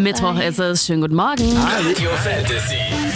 Mittwoch ist es. Schönen guten Morgen. Radio Fantasy.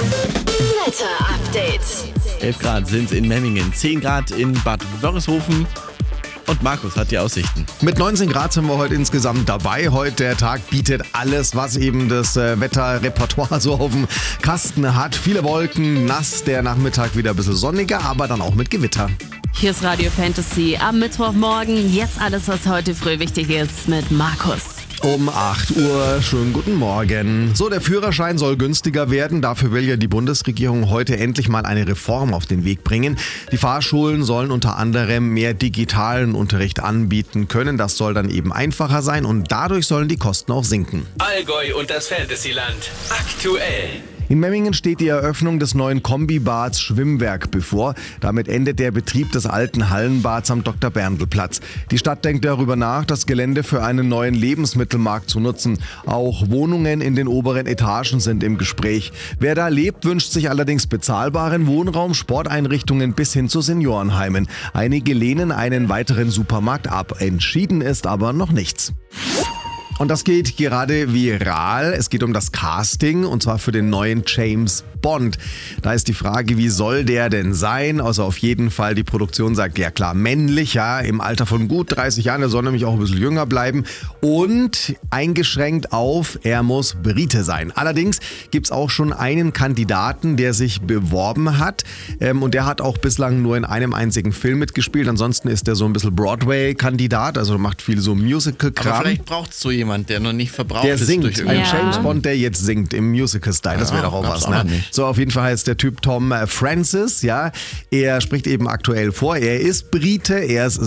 Wetter-Update. 11 Grad sind es in Memmingen, 10 Grad in Bad Wörishofen. Und Markus hat die Aussichten. Mit 19 Grad sind wir heute insgesamt dabei. Heute der Tag bietet alles, was eben das Wetterrepertoire so auf dem Kasten hat. Viele Wolken, nass, der Nachmittag wieder ein bisschen sonniger, aber dann auch mit Gewitter. Hier ist Radio Fantasy am Mittwochmorgen. Jetzt alles, was heute früh wichtig ist mit Markus. Um 8 Uhr, schönen guten Morgen. So, der Führerschein soll günstiger werden. Dafür will ja die Bundesregierung heute endlich mal eine Reform auf den Weg bringen. Die Fahrschulen sollen unter anderem mehr digitalen Unterricht anbieten können. Das soll dann eben einfacher sein und dadurch sollen die Kosten auch sinken. Allgäu und das Fantasyland. Aktuell. In Memmingen steht die Eröffnung des neuen Kombibads Schwimmwerk bevor. Damit endet der Betrieb des alten Hallenbads am Dr.-Berndl-Platz. Die Stadt denkt darüber nach, das Gelände für einen neuen Lebensmittelmarkt zu nutzen. Auch Wohnungen in den oberen Etagen sind im Gespräch. Wer da lebt, wünscht sich allerdings bezahlbaren Wohnraum, Sporteinrichtungen bis hin zu Seniorenheimen. Einige lehnen einen weiteren Supermarkt ab. Entschieden ist aber noch nichts. Und das geht gerade viral. Es geht um das Casting und zwar für den neuen James Bond. Da ist die Frage, wie soll der denn sein? Also auf jeden Fall, die Produktion sagt, ja klar, männlich, ja, im Alter von gut 30 Jahren. Er soll nämlich auch ein bisschen jünger bleiben. Und eingeschränkt auf, er muss Brite sein. Allerdings gibt es auch schon einen Kandidaten, der sich beworben hat. Und der hat auch bislang nur in einem einzigen Film mitgespielt. Ansonsten ist er so ein bisschen Broadway-Kandidat, also macht viel so Musical-Kram. Aber vielleicht braucht es so jemand, der noch nicht verbraucht der ist. singt. Durch Ein Ja. James Bond, der jetzt singt im Musical-Style. Das wäre doch auch gab's was, auch noch ne? nicht. So, auf jeden Fall heißt der Typ Tom Francis, ja. Er spricht eben aktuell vor. Er ist Brite, er ist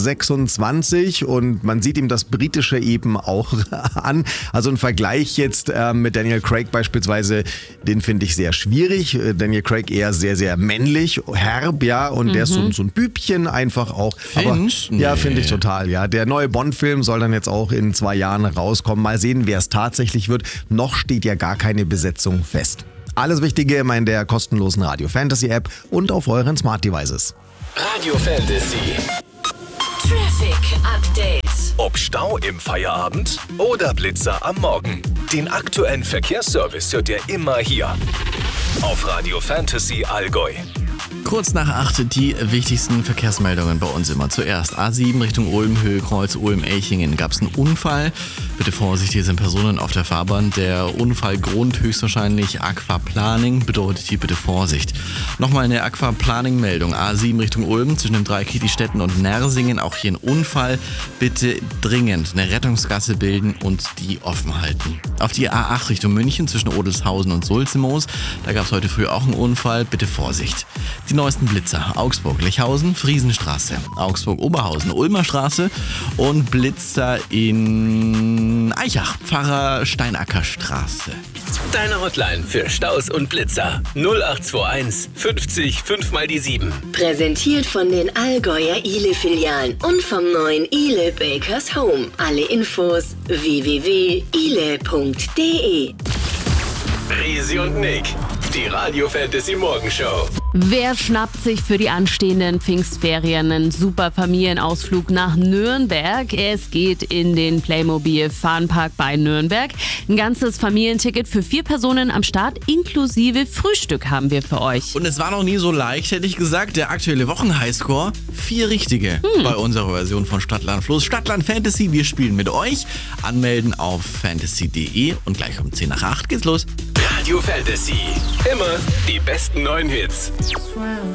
26 und man sieht ihm das Britische eben auch an. Also ein Vergleich jetzt mit Daniel Craig beispielsweise, den finde ich sehr schwierig. Daniel Craig eher sehr, sehr männlich, herb, ja. Und der ist so ein Bübchen einfach auch. Findest? Aber, ja, Nee. finde ich total, ja. Der neue Bond-Film soll dann jetzt auch in 2 Jahren rauskommen. Mal sehen, wer es tatsächlich wird. Noch steht ja gar keine Besetzung fest. Alles Wichtige immer in der kostenlosen Radio Fantasy App und auf euren Smart Devices. Radio Fantasy. Traffic Update. Ob Stau im Feierabend oder Blitzer am Morgen. Den aktuellen Verkehrsservice hört ihr immer hier. Auf Radio Fantasy Allgäu. Kurz nach 8 die wichtigsten Verkehrsmeldungen bei uns immer. Zuerst A7 Richtung Ulm, Höhe-Kreuz Ulm-Elchingen. Gab es einen Unfall? Bitte Vorsicht, hier sind Personen auf der Fahrbahn. Der Unfallgrund höchstwahrscheinlich Aquaplaning. Bedeutet hier bitte Vorsicht. Nochmal eine Aquaplaning-Meldung. A7 Richtung Ulm zwischen dem Dreieck Kietistetten und Nersingen. Auch hier ein Unfall. Bitte dringend eine Rettungsgasse bilden und die offen halten. Auf die A8 Richtung München zwischen Odelshausen und Sulzimoos. Da gab es heute früh auch einen Unfall. Bitte Vorsicht. Die neuesten Blitzer. Augsburg, Lechhausen, Friesenstraße. Augsburg, Oberhausen, Ulmer Straße. Und Blitzer in Eichach, Pfarrer Steinacker Straße. Deine Hotline für Staus und Blitzer. 0821 50 5 mal die 7. Präsentiert von den Allgäuer Ile-Filialen und vom neuen Ile Bakers Home. Alle Infos www.ile.de. Risi und Nick. Die Radio Fantasy Morgenshow. Wer schnappt sich für die anstehenden Pfingstferien einen super Familienausflug nach Nürnberg? Es geht in den Playmobil Funpark bei Nürnberg. Ein ganzes Familienticket für 4 Personen am Start inklusive Frühstück haben wir für euch. Und es war noch nie so leicht, hätte ich gesagt. Der aktuelle Wochenhighscore, 4 richtige bei unserer Version von Stadtland Fluss. Stadtland Fantasy, wir spielen mit euch. Anmelden auf fantasy.de und gleich um 10 nach 8 geht's los. Radio Fantasy. Immer die besten neuen Hits. Round